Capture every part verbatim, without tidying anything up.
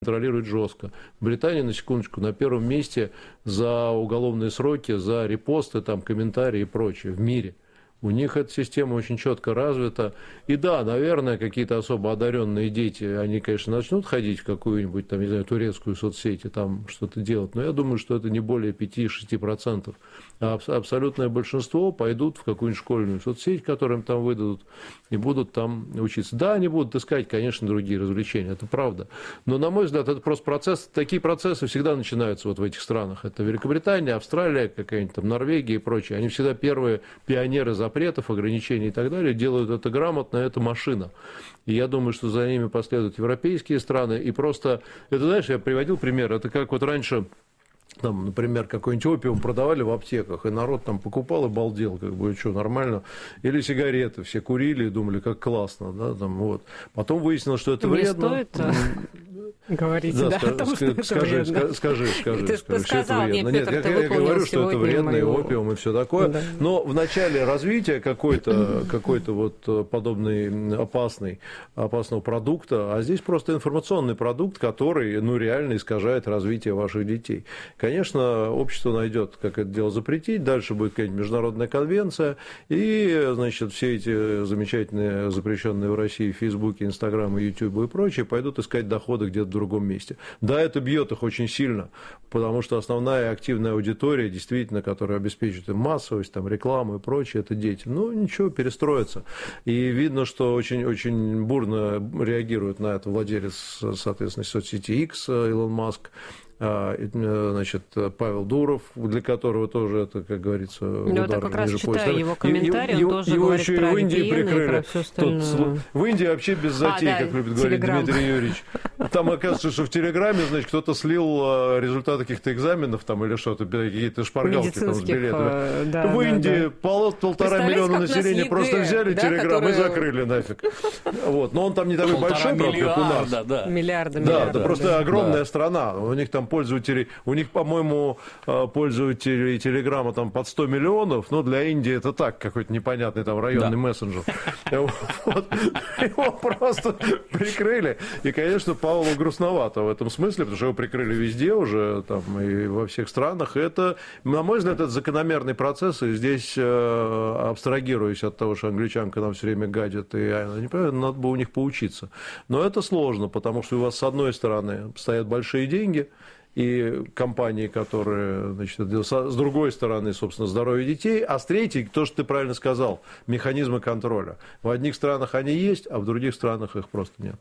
контролирует жестко. Британия, на секундочку, на первом месте за уголовные сроки, за репосты, там, комментарии и прочее в мире. У них эта система очень четко развита. И да, наверное, какие-то особо одаренные дети, они, конечно, начнут ходить в какую-нибудь, там, не знаю, турецкую соцсеть и там что-то делать, но я думаю, что это не более пяти-шести процентов. А абсолютное большинство пойдут в какую-нибудь школьную соцсеть, которым там выдадут, и будут там учиться. Да, они будут искать, конечно, другие развлечения, это правда. Но, на мой взгляд, это просто процесс, такие процессы всегда начинаются вот в этих странах. Это Великобритания, Австралия, какая-нибудь там Норвегия и прочее. Они всегда первые пионеры запретов, ограничений и так далее, делают это грамотно, это машина. И я думаю, что за ними последуют европейские страны. И просто, это, знаешь, я приводил пример, это как вот раньше... Там, например, какой-нибудь опиум продавали в аптеках, и народ там покупал и балдел, как бы, что, нормально. Или сигареты, все курили и думали, как классно, да, там, вот. Потом выяснилось, что это не вредно. Стоит говорить, да, да, о том, скажи, что скажи, это вредно. Скажи, скажи, Ты скажи, сказал, что это вредно. нет, Нет, Петр, я, я говорю, что это вредно, и опиум, и все такое. Да. Но в начале развития какой-то, какой-то вот подобный опасный, опасного продукта, а здесь просто информационный продукт, который, ну, реально искажает развитие ваших детей. Конечно, общество найдет, как это дело запретить, дальше будет какая-нибудь международная конвенция, и, значит, все эти замечательные запрещенные в России Фейсбуке, Инстаграм, Ютуб и прочие пойдут искать доходы где-то в другом месте. Да, это бьет их очень сильно, потому что основная активная аудитория, действительно, которая обеспечивает им массовость, там, рекламу и прочее, это дети. Ну, ничего, перестроится. И видно, что очень-очень бурно реагирует на это владелец, соответственно, соцсети X, Илон Маск, значит, Павел Дуров, для которого тоже это, как говорится, удар это как раз ниже читаю пояса. его комментарии, его, он тоже его говорит еще про и в Индии ви пи эн прикрыли. и про всё остальное. Тот, в Индии вообще без затей, а, как да, любит говорить Телеграм. Дмитрий Юрьевич. Там оказывается, что в Телеграме, значит, кто-то слил результаты каких-то экзаменов там или что-то, какие-то шпаргалки там с билетами. Да, в да, Индии да. Пол, полтора миллиона населения просто взяли да, Телеграм которые... и закрыли нафиг. Вот. Но он там не такой большой, правда, как у нас. Да. Миллиарды, Да, миллиарды. это просто огромная да. страна. У них там пользователи, у них, по-моему, пользователей Телеграма там под сто миллионов, но для Индии это так, какой-то непонятный там районный да. мессенджер. Вот. Его просто прикрыли. И, конечно, Павлу грустновато в этом смысле, потому что его прикрыли везде уже, там, и во всех странах. Это, на мой взгляд, это закономерный процесс, и здесь, абстрагируясь от того, что англичанка нам все время гадит, и не понимаю, надо бы у них поучиться. Но это сложно, потому что у вас, с одной стороны, стоят большие деньги, и компании, которые, значит, с другой стороны, собственно, здоровье детей, а с третьей, то, что ты правильно сказал, механизмы контроля. В одних странах они есть, а в других странах их просто нет.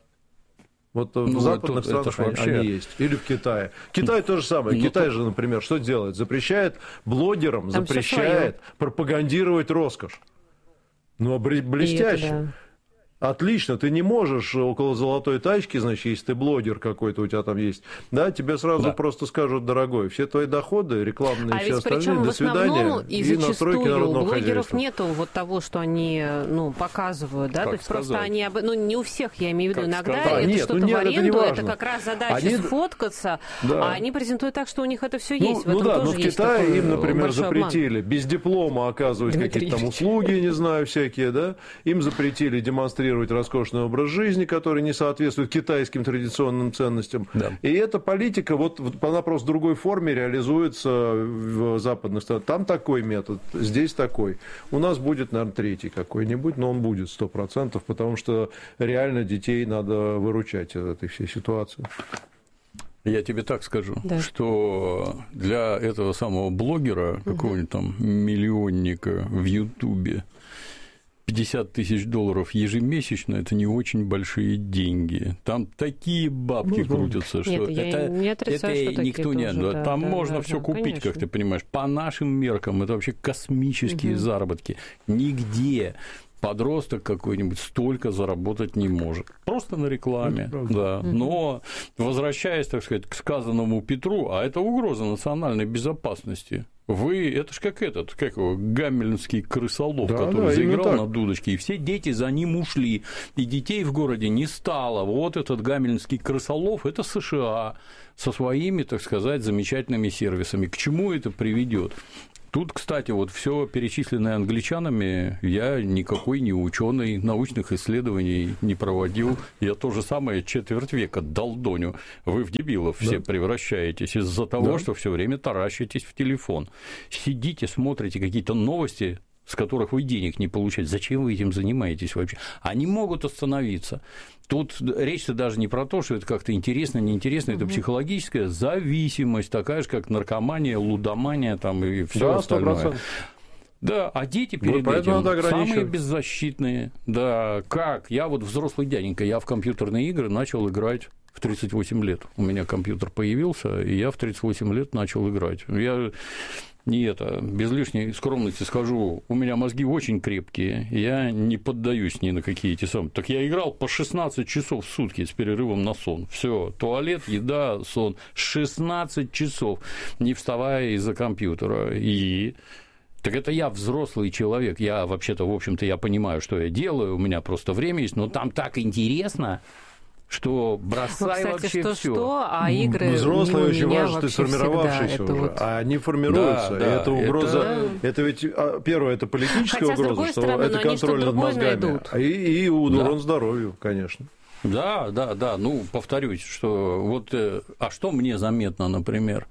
Вот ну, в западных это, странах это вообще... они есть. Или в Китае. Китай то же самое. Ну, Китай то... же, например, что делает? Запрещает блогерам, там запрещает пропагандировать роскошь. Ну, блестяще. Отлично, ты не можешь около золотой тачки, значит, если ты блогер какой-то у тебя там есть, да, тебе сразу да. просто скажут, дорогой, все твои доходы, рекламные, а все остальные, до свидания, и, и настройки народного у блогеров хозяйства. Нету вот того, что они, ну, показывают, да, как то есть сказать? просто они, ну, не у всех, я имею в виду, как иногда сказать? это Нет, что-то ну, нет, в аренду, это, это как раз задача они... сфоткаться, да. а они презентуют так, что у них это все ну, есть. В ну этом да, тоже но в Китае им, например, запретили обман. без диплома оказывать какие-то там услуги, не знаю, всякие, да, им запретили демонстрировать роскошный образ жизни, который не соответствует китайским традиционным ценностям. Да. И эта политика, вот, вот она просто в другой форме реализуется в западных странах. Там такой метод, здесь такой. У нас будет, наверное, третий какой-нибудь, но он будет сто процентов, потому что реально детей надо выручать из этой всей ситуации. Я тебе так скажу, да. что для этого самого блогера, угу. какого-нибудь там миллионника в Ютубе, пятьдесят тысяч долларов ежемесячно – это не очень большие деньги. Там такие бабки ну, крутятся, что нет, это, не отрицаю, это что никто не… тоже, да, там да, можно да, все да, купить, конечно. как ты понимаешь. По нашим меркам это вообще космические угу. заработки. Нигде подросток какой-нибудь столько заработать не может. Просто на рекламе. Да. Угу. Но, возвращаясь, так сказать, к сказанному Петру, а это угроза национальной безопасности. Вы, это ж как этот, как его, гамельнский крысолов, да, который да, заиграл на дудочке, и все дети за ним ушли, и детей в городе не стало. Вот этот гамельнский крысолов – это США со своими, так сказать, замечательными сервисами. К чему это приведет? Тут, кстати, вот все перечисленное англичанами, я никакой не ученый, научных исследований не проводил. Я то же самое четверть века долдоню. Вы в дебилов да. все превращаетесь из-за того, да. что все время таращитесь в телефон. Сидите, смотрите какие-то новости, с которых вы денег не получаете. Зачем вы этим занимаетесь вообще? Они могут остановиться. Тут речь-то даже не про то, что это как-то интересно, неинтересно, это психологическая зависимость, такая же, как наркомания, лудомания там, и все да, остальное. сто процентов. Да, а дети перед ну, этим самые беззащитные. Да, как? Я вот взрослый дяденька, я в компьютерные игры начал играть в тридцать восемь лет. У меня компьютер появился, и я в тридцать восемь лет начал играть. Я... Не это, без лишней скромности скажу, у меня мозги очень крепкие, я не поддаюсь ни на какие эти самые. Так я играл по шестнадцать часов в сутки с перерывом на сон. Все, туалет, еда, сон. шестнадцать часов, не вставая из-за компьютера. И... Так это я взрослый человек, я вообще-то, в общем-то, я понимаю, что я делаю, у меня просто время есть, но там так интересно, что бросай ну, кстати, вообще что, всё. Что, а игры взрослые очень важно, ты сформировавшийся уже, вот... а они формируются. Да, да, это угроза, это... это ведь первое, это политическая Хотя, угроза, что стороны, это контроль над мозгами, и, и урон да. здоровью, конечно. Да, да, да. Ну, повторюсь, что вот, а что мне заметно, например?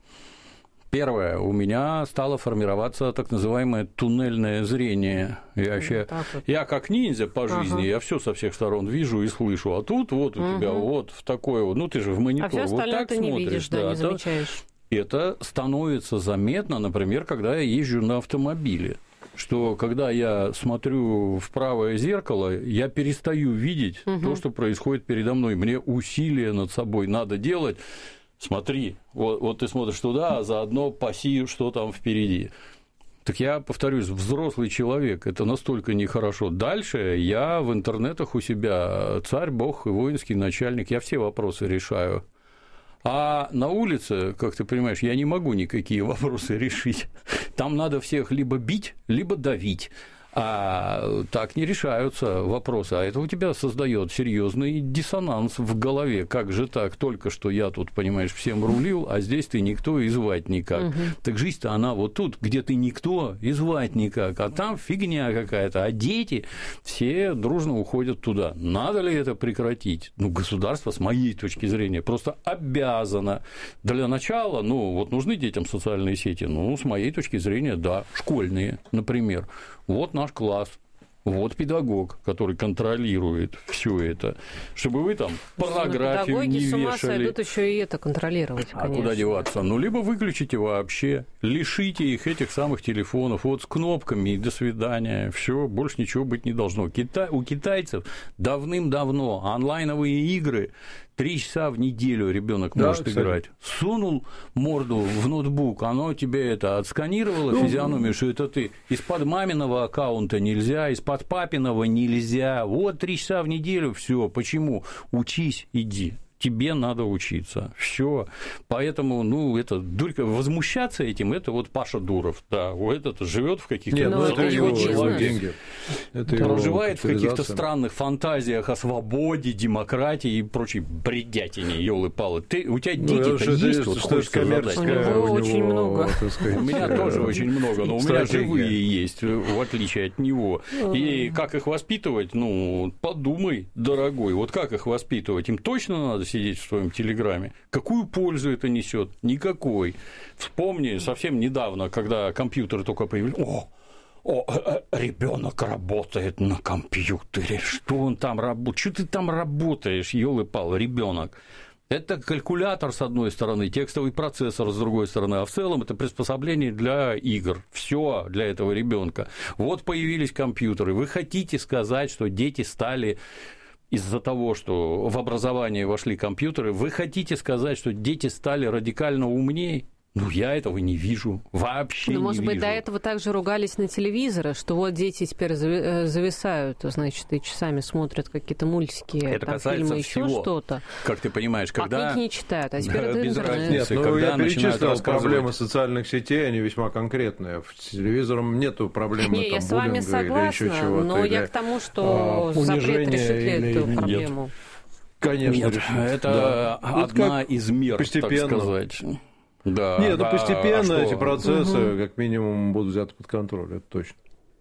Первое, у меня стало формироваться так называемое туннельное зрение. Я, вообще, вот. я как ниндзя по жизни, ага. я все со всех сторон вижу и слышу. А тут вот у угу. тебя вот в такое вот, ну ты же в монитор а вот так ты смотришь. Не видишь, да, да, не замечаешь. Это становится заметно, например, когда я езжу на автомобиле. Что когда я смотрю в правое зеркало, я перестаю видеть угу. то, что происходит передо мной. Мне усилия над собой надо делать. Смотри, вот, вот ты смотришь туда, а заодно паси, что там впереди. Так я повторюсь, взрослый человек, это настолько нехорошо. Дальше я в интернетах у себя царь, бог и воинский начальник, я все вопросы решаю. А на улице, как ты понимаешь, я не могу никакие вопросы решить. Там надо всех либо бить, либо давить. А так не решаются вопросы, а это у тебя создает серьезный диссонанс в голове. Как же так? Только что я тут, понимаешь, всем рулил, а здесь ты никто и звать никак. Угу. Так жизнь-то она вот тут, где ты никто и звать никак, а там фигня какая-то, а дети все дружно уходят туда. Надо ли это прекратить? Ну, государство, с моей точки зрения, просто обязано. Для начала, ну, вот нужны детям социальные сети? Ну, с моей точки зрения, да, школьные, например. Вот наш класс, вот педагог, который контролирует все это, чтобы вы там порнографию не вешали. Педагоги с ума сойдут еще и это контролировать, а конечно. Куда деваться? Ну, либо выключите вообще, лишите их этих самых телефонов, вот с кнопками, и до свидания, все, больше ничего быть не должно. Китай, у китайцев давным-давно онлайновые игры. Три часа в неделю ребенок да, может кстати. играть. Сунул морду в ноутбук, оно тебе это отсканировало ну, физиономию, что это ты. Из-под маминого аккаунта нельзя, из-под папиного нельзя. Вот три часа в неделю, все. Почему? Учись, иди. Тебе надо учиться. Все. Поэтому, ну, это дурька. Возмущаться этим, это вот Паша Дуров. Да, этот живет в каких-то. Нет, ну, это его деньги. Это проживает в каких-то странных фантазиях о свободе, демократии и прочей бредятине, ёлы-палы. Ты, у тебя дети-то ну, есть, вот хочется задать. У него очень много. У меня тоже очень много, но у меня живые есть, в отличие от него. И как их воспитывать? Ну, подумай, дорогой, вот как их воспитывать? Им точно надо сидеть в своем телеграме. Какую пользу это несет? Никакой. Вспомни совсем недавно, когда компьютеры только появились. О, о, ребенок работает на компьютере. Что он там работает? Что ты там работаешь, ёлы-палы, ребенок? Это калькулятор с одной стороны, текстовый процессор с другой стороны, а в целом это приспособление для игр. Все для этого ребенка. Вот появились компьютеры. Вы хотите сказать, что дети стали из-за того, что в образование вошли компьютеры, вы хотите сказать, что дети стали радикально умнее? Ну, я этого не вижу. Вообще ну, не может вижу. быть, до этого также ругались на телевизоры, что вот дети теперь зависают, значит, и часами смотрят какие-то мультики, это там, касается фильмы, всего. еще что-то. Как ты понимаешь, когда... А книги не читают, а теперь это интернет. Нет, ну, я перечислил проблемы социальных сетей, они весьма конкретные. С телевизором нету проблемы не, там, я с вами согласна, или еще чего-то. Но или, я к тому, что а, запрет решит ли или... эту проблему. Конечно, нет, решит. Это да. одна вот из мер, постепенно. так сказать. Да, Нет, да, ну постепенно а эти процессы, угу. как минимум, будут взяты под контроль, это точно.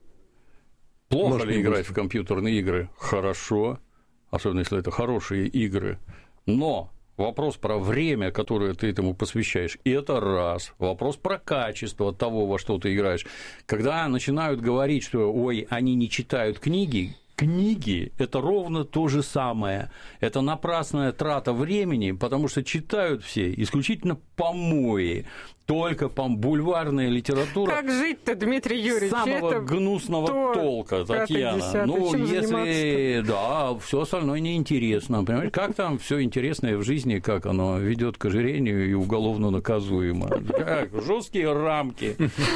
Плохо Может, ли играть быстро. в компьютерные игры? Хорошо, особенно если это хорошие игры. Но вопрос про время, которое ты этому посвящаешь, это раз. Вопрос про качество того, во что ты играешь. Когда начинают говорить, что ой, они не читают книги, книги – это ровно то же самое. Это напрасная трата времени, потому что читают все исключительно помои. Только по бульварная литература. Как жить-то, Дмитрий Юрьевич? Самого это гнусного то, толка, Татьяна. десятый, ну, чем если да, все остальное неинтересно. Понимаете, как там все интересное в жизни, как оно ведет к ожирению и уголовно наказуемо. Как жесткие рамки.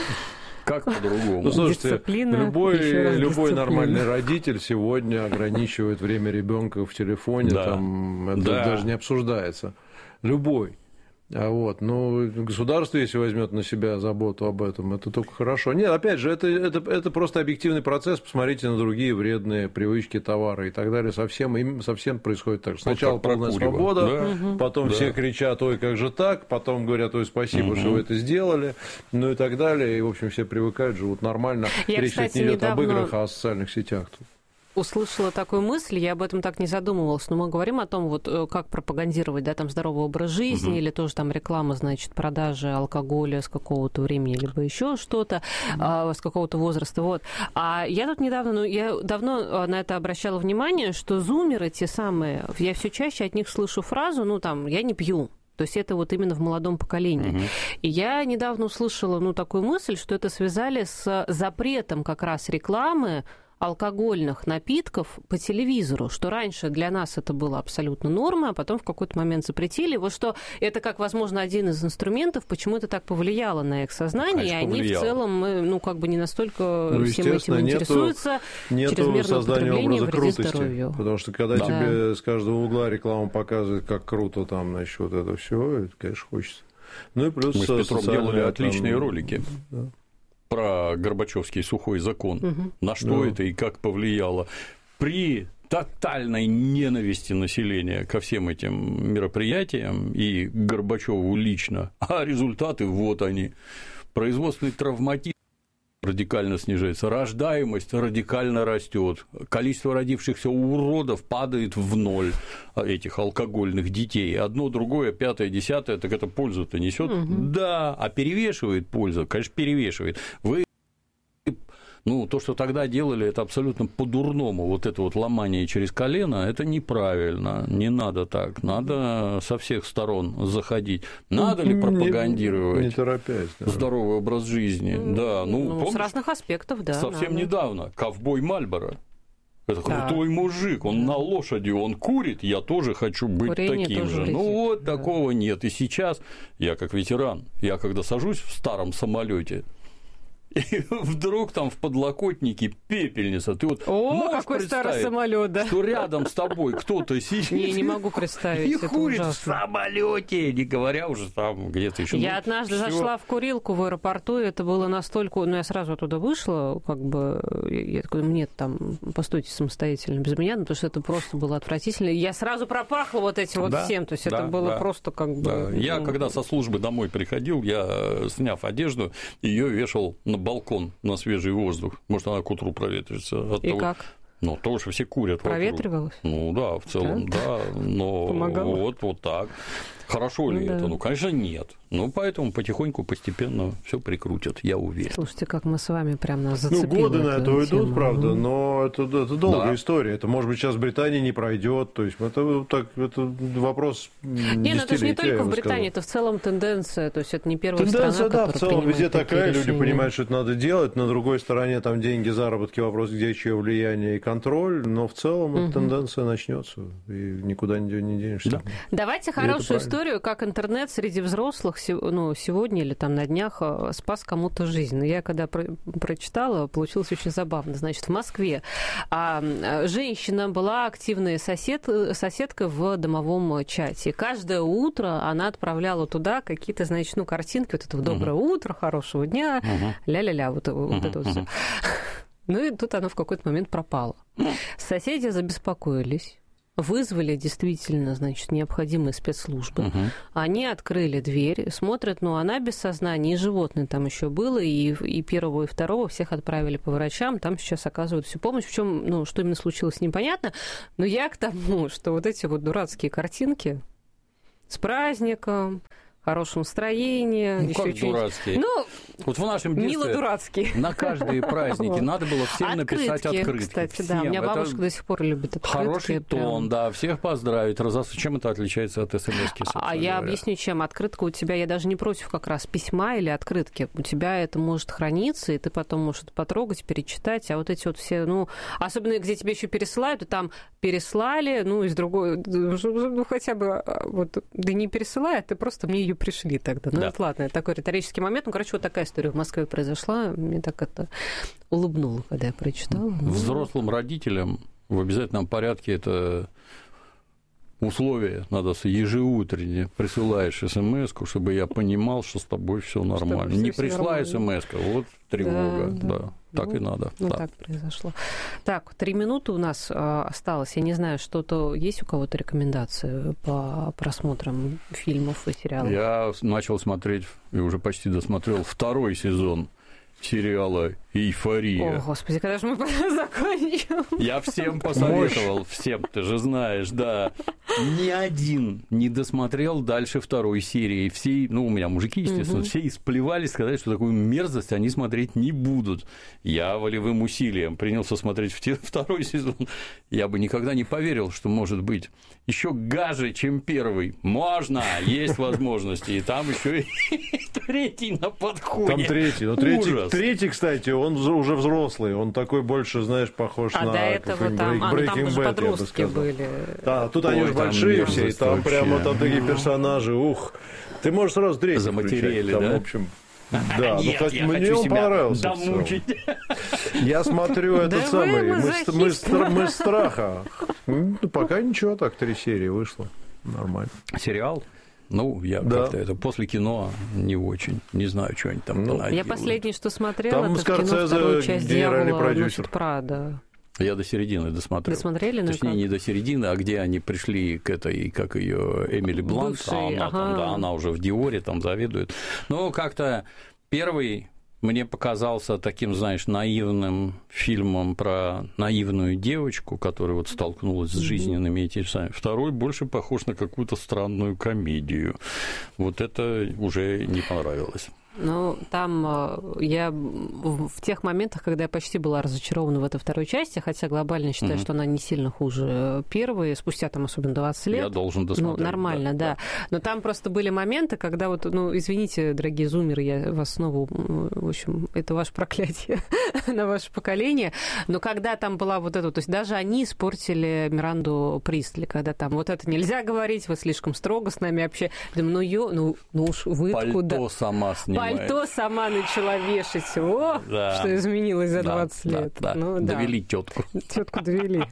Как по-другому? Ну, слушайте, любой, любой нормальный родитель сегодня ограничивает время ребенка в телефоне, да. там, это да. даже не обсуждается. Любой. А вот, ну, государство, если возьмет на себя заботу об этом, это только хорошо. Нет, опять же, это, это, это просто объективный процесс. Посмотрите на другие вредные привычки, товары и так далее. Совсем, совсем происходит так. Сначала вот полная свобода, да. потом да. все кричат, ой, как же так, потом говорят, ой, спасибо, угу. что вы это сделали, ну и так далее. И, в общем, все привыкают, живут нормально. Я, Речь кстати, не идет недавно... об играх, а о социальных сетях. Услышала такую мысль, я об этом так не задумывалась, но мы говорим о том, вот как пропагандировать, да, там здоровый образ жизни, угу. или тоже там реклама, значит, продажи алкоголя с какого-то времени, либо еще что-то, угу. а, с какого-то возраста, вот. А я тут недавно, ну, я давно на это обращала внимание, что зумеры те самые, я все чаще от них слышу фразу, ну, там, я не пью. То есть это вот именно в молодом поколении. Uh-huh. И я недавно услышала, ну, такую мысль, что это связали с запретом как раз рекламы алкогольных напитков по телевизору, что раньше для нас это было абсолютно норма, а потом в какой-то момент запретили. Вот что это как, возможно, один из инструментов, почему это так повлияло на их сознание, конечно, и они повлияло. В целом, ну, как бы не настолько ну, всем этим интересуются. Нету, нету создания образа крутости, здоровью. Потому что когда да. тебе с каждого угла реклама показывает, как круто там, значит, вот это все, это, конечно, хочется. Ну и плюс мы с Петром делали там... отличные ролики. Да. Про Горбачевский сухой закон, угу. на что да. это и как повлияло. При тотальной ненависти населения ко всем этим мероприятиям и Горбачеву лично, а результаты вот они. Производственный травматизм радикально снижается, рождаемость радикально растет, количество родившихся уродов падает в ноль, этих алкогольных детей. Одно, другое, пятое, десятое, так это пользу-то несет? Угу. Да, а перевешивает польза, конечно, перевешивает. Вы Ну, то, что тогда делали, это абсолютно по-дурному. Вот это вот ломание через колено, это неправильно. Не надо так. Надо со всех сторон заходить. Надо ли пропагандировать не, не торопясь, да. здоровый образ жизни? Да, ну, ну помнишь, с разных аспектов, да. Совсем надо. недавно ковбой Мальборо. Это да. крутой мужик, он на лошади, он курит, я тоже хочу быть Курение таким же. вредит, ну вот да. такого нет. И сейчас я как ветеран, я когда сажусь в старом самолете. И вдруг там в подлокотнике пепельница. Ты вот О, какой старый самолет, да? Что рядом с тобой кто-то сидит. Не, не могу представить. И курит ужасно. В самолете, не говоря уже там где-то еще. Я ну, однажды всё... зашла в курилку в аэропорту, и это было настолько. Ну, я сразу оттуда вышла, как бы. Я такой, нет, там, постойте самостоятельно без меня, ну, потому что это просто было отвратительно. Я сразу пропахла вот этим да, вот всем. То есть да, это было да, просто как бы. Да. Я, ну... когда со службы домой приходил, я, сняв одежду, ее вешал на балкон на свежий воздух. Может, она к утру проветрится. От и того... как? Ну, то, что все курят. Проветривалось? Вокруг. Ну, да, в целом, да. да но помогало? Вот, вот так. Хорошо ли ну, это? Да. Ну, конечно, нет. Ну, поэтому потихоньку, постепенно все прикрутят, я уверен. Слушайте, как мы с вами прям нас зацепили. Ну, годы на это уйдут, тему. правда, но это, это долгая да. история. Это, может быть, сейчас в Британии не пройдет. То есть, это, так, это вопрос Не, ну это же не только в Британии, это в целом тенденция. То есть, это не первая тенденция, страна, да, в целом везде такая. решения. Люди понимают, что это надо делать. На другой стороне там деньги, заработки, вопрос, где чье влияние и контроль. Но в целом угу. эта тенденция начнется. И никуда не денешься. Да. Давайте и хорошую историю, как интернет среди взрослых ну, сегодня или там на днях спас кому-то жизнь. Но я когда про- прочитала, получилось очень забавно. Значит, в Москве а, женщина была активной сосед, соседкой в домовом чате. И каждое утро она отправляла туда какие-то, значит, ну, картинки. Вот это вот «Доброе uh-huh. утро», «Хорошего дня», uh-huh. ля-ля-ля, вот, uh-huh. вот это вот uh-huh. все. Ну и тут оно в какой-то момент пропало. Соседи забеспокоились. вызвали действительно, значит, необходимые спецслужбы. Угу. Они открыли дверь, смотрят, ну, она без сознания, и животное там еще было, и, и первого, и второго всех отправили по врачам, там сейчас оказывают всю помощь. В чем, ну, что именно случилось, непонятно. Но я к тому, что вот эти вот дурацкие картинки с праздником, хорошем настроении. Ну, как дурацкие? Ну, вот в нашем детстве мило-дурацкие. На каждые праздники надо было всем открытки, написать открытки. Кстати, всем. да, у меня Это бабушка до сих пор любит открытки. Хороший тон, прям. да, всех поздравить. Разос... Чем это отличается от смс-ки? А я говоря? объясню, чем. Открытка у тебя, я даже не против как раз письма или открытки. У тебя это может храниться, и ты потом можешь это потрогать, перечитать. А вот эти вот все, ну, особенно где тебе еще пересылают, и там переслали, ну, из другой, ну, хотя бы, вот, да не пересылай, а ты просто мне ее пришли тогда. Ну, да. это ладно, это такой риторический момент. Ну, короче, вот такая история в Москве произошла. Мне так это улыбнуло, когда я прочитала. Взрослым родителям в обязательном порядке это условие, надо ежеутренне присылаешь смс-ку, чтобы я понимал, что с тобой все нормально. Все, не все пришла смс-ка, вот тревога, да, да. да. Так ну, и надо. Ну, да. так произошло. Так, три минуты у нас а, осталось. Я не знаю, что-то есть у кого-то рекомендации по просмотрам фильмов и сериалов? Я начал смотреть и уже почти досмотрел второй сезон сериала «Эйфория». О, Господи, когда же мы закончим? Я всем посоветовал, всем, ты же знаешь, да. Ни один не досмотрел дальше второй серии. Все, ну, у меня мужики, естественно, угу. все исплевались, сказать, что такую мерзость они смотреть не будут. Я волевым усилием принялся смотреть второй сезон. Я бы никогда не поверил, что может быть еще гаже, чем первый. Можно, есть возможности. И там еще и третий на подходе. Там третий, но третий, третий, кстати, он уже взрослый, он такой больше, знаешь, похож а на до этого там, Breaking а, там Bad, подростки были. Да, тут Ой, они уже большие все, и там вообще. Прямо там такие персонажи, ух. Ты можешь сразу третий заматерели, включать, там, да? В общем, да, Нет, ну, я мне он понравился. Домучить. Я смотрю этот да самый, мы, мы, мы страха. Ну, пока ничего, так три серии вышло, нормально. Сериал? Ну, я да. как-то это после кино не очень. Не знаю, что они там ну, Я последнее, что смотрела, там это в кино вторую часть «Дьявола носит Прада». Я до середины досмотрел. Досмотрели? Ну, точнее, не до середины, а где они пришли к этой, как ее Эмили Блант, Бывший, а она, ага. там, да, она уже в Диоре там заведует. Но как-то первый мне показался таким, знаешь, наивным фильмом про наивную девочку, которая вот столкнулась с жизненными этими самыми. Второй больше похож на какую-то странную комедию. Вот это уже не понравилось. Ну, там я в тех моментах, когда я почти была разочарована в этой второй части, хотя глобально считаю, mm-hmm. что она не сильно хуже первой, спустя там особенно двадцать лет. Я должен досмотреть. Ну, нормально, да, да. да. Но там просто были моменты, когда вот, ну, извините, дорогие зумеры, я вас снова, в общем, это ваше проклятие на ваше поколение, но когда там была вот эта, то есть даже они испортили Миранду Пристли, когда там вот это нельзя говорить, вы слишком строго с нами общаетесь. Думаю, ну, ё, ну, ну уж вы откуда? Пальто сама снимает. Пальто сама начала вешать. О, да. Что изменилось за двадцать да, лет. Да, да. Ну, довели да. тетку. Тетку довели.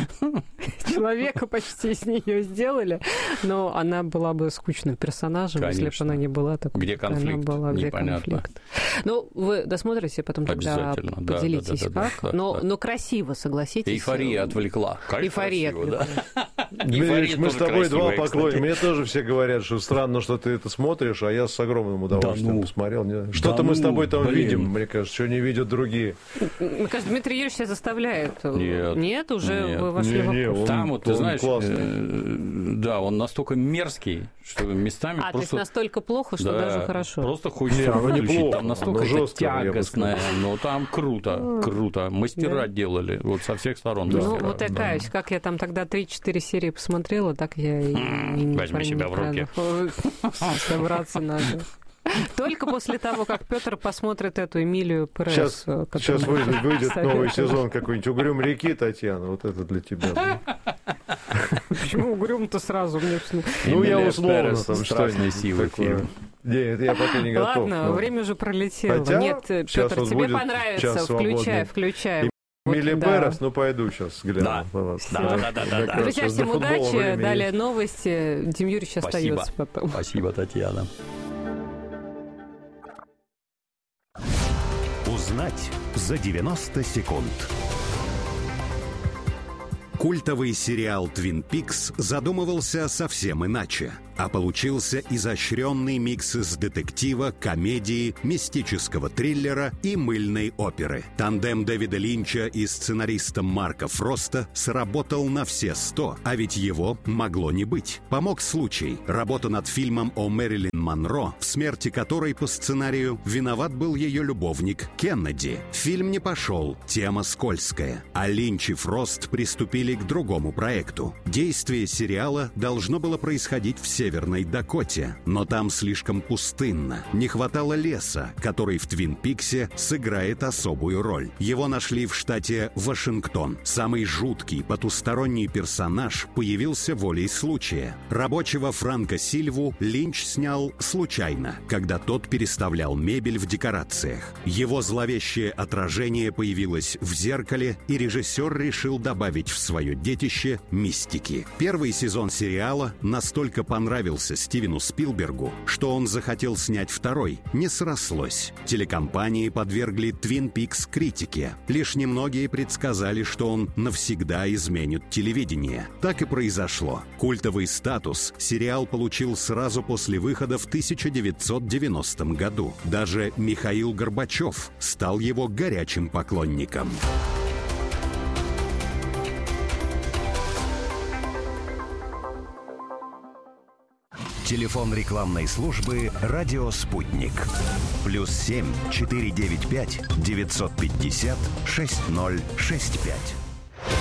Человека почти из нее сделали, но она была бы скучным персонажем, конечно. Если бы она не была такой. Где конфликт? Она была, где непонятно. Конфликт. Ну, вы досмотрите, потом тогда поделитесь, да, да, да, как. Да, да, но, да. но красиво, согласитесь. Эйфория отвлекла. Как Эйфория красиво, отвлекла. Да? Дмитрий, мы с тобой два поклонника. Мне тоже все говорят, что странно, что ты это смотришь, а я с огромным удовольствием да ну, посмотрел. Что-то да мы ну, с тобой там блин. видим, мне кажется, что не видят другие. Мне кажется, Дмитрий Юрьевич себя заставляет. Нет. Нет, уже Нет. вы вошли не, не, в вопрос. Там, вот, ты знаешь, э, да, он настолько мерзкий, что местами а, просто... то есть настолько плохо, что да, даже хорошо. Просто хочется выключить. Там настолько это жестко, тягостное, но там круто, круто. Мастера да. делали, вот со всех сторон. Да. мастера, Ну, вот я да. каюсь, как я там тогда три-четыре серии посмотрела, так я и не Возьми себя в руки. Собраться надо. Только после того, как Петр посмотрит эту Эмилию Перес. Сейчас, сейчас выйдет, выйдет новый сезон какой-нибудь «Угрюм реки», Татьяна, вот это для тебя. Почему «Угрюм»-то сразу? Мне... Ну, я условно там страшной силы фильм. Нет, я пока не готов. Ладно, но... время уже пролетело. Хотя, Нет, Петр, вот тебе понравится. Включай, включай. Эмили вот, Перес, да. ну пойду сейчас гляну. Да, да, да, да, да, да. Друзья, всем удачи. Далее новости. Дим Юрьевич Спасибо. остается потом. Спасибо, Татьяна. Узнать за девяносто секунд. Культовый сериал «Твин Пикс» задумывался совсем иначе, а получился изощренный микс из детектива, комедии, мистического триллера и мыльной оперы. Тандем Дэвида Линча и сценариста Марка Фроста сработал на все сто, а ведь его могло не быть. Помог случай. Работа над фильмом о Мэрилин Монро, в смерти которой по сценарию виноват был ее любовник Кеннеди. Фильм не пошел, тема скользкая, а Линч и Фрост приступили к другому проекту. Действие сериала должно было происходить в Северной Дакоте, но там слишком пустынно. Не хватало леса, который в Твин Пиксе сыграет особую роль. Его нашли в штате Вашингтон. Самый жуткий потусторонний персонаж появился волей случая. Рабочего Франка Сильву Линч снял случайно, когда тот переставлял мебель в декорациях. Его зловещее отражение появилось в зеркале, и режиссер решил добавить в свое детище мистики. Первый сезон сериала настолько понравился Стивену Спилбергу, что он захотел снять второй. Не срослось. Телекомпании подвергли Твин Пикс критике. Лишь немногие предсказали, что он навсегда изменит телевидение. Так и произошло. Культовый статус сериал получил сразу после выхода в тысяча девятьсот девяностом году. Даже Михаил Горбачев стал его горячим поклонником. Телефон рекламной службы «Радио Спутник». Плюс семь четыре девять пять девятьсот пятьдесят шесть ноль шесть пять.